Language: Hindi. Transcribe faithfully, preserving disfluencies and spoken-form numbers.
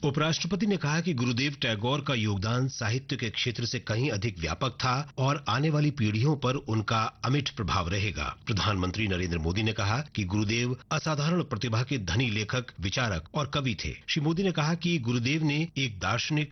उपराष्ट्रपति ने कहा कि गुरुदेव टैगोर का योगदान साहित्य के क्षेत्र से कहीं अधिक व्यापक था और आने वाली पीढ़ियों पर उनका अमिट प्रभाव रहेगा। प्रधानमंत्री नरेंद्र मोदी ने कहा कि गुरुदेव असाधारण प्रतिभा के धनी लेखक, विचारक और कवि थे। श्री मोदी ने कहा कि गुरुदेव ने एक दार्शनिक,